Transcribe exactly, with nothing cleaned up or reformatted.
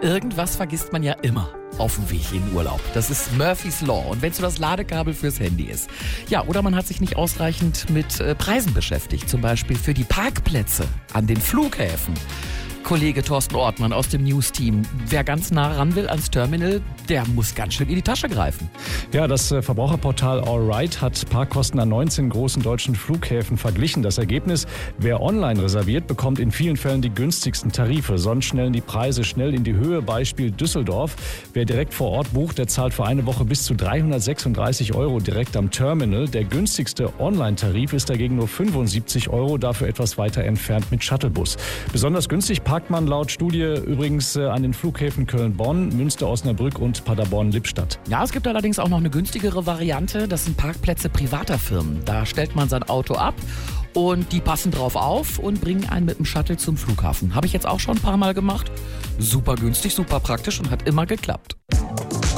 Irgendwas vergisst man ja immer auf dem Weg in den Urlaub. Das ist Murphy's Law. Und wenn es so das Ladekabel fürs Handy ist. Ja, oder man hat sich nicht ausreichend mit äh, Preisen beschäftigt. Zum Beispiel für die Parkplätze an den Flughäfen. Kollege Thorsten Ortmann aus dem News-Team. Wer ganz nah ran will ans Terminal, der muss ganz schön in die Tasche greifen. Ja, das äh, Verbraucherportal AllRight hat Parkkosten an neunzehn großen deutschen Flughäfen verglichen. Das Ergebnis: Wer online reserviert, bekommt in vielen Fällen die günstigsten Tarife. Sonst schnellen die Preise schnell in die Höhe. Beispiel Düsseldorf. Wer direkt vor Ort bucht, der zahlt für eine Woche bis zu dreihundertsechsunddreißig Euro direkt am Terminal. Der günstigste Online-Tarif ist dagegen nur fünfundsiebzig Euro, dafür etwas weiter entfernt mit Shuttlebus. Besonders günstig parkt man laut Studie übrigens äh, an den Flughäfen Köln-Bonn, Münster-Osnabrück und Paderborn-Lippstadt. Ja, es gibt allerdings auch noch eine günstigere Variante. Das sind Parkplätze privater Firmen. Da stellt man sein Auto ab und die passen drauf auf und bringen einen mit dem Shuttle zum Flughafen. Habe ich jetzt auch schon ein paar Mal gemacht. Super günstig, super praktisch und hat immer geklappt.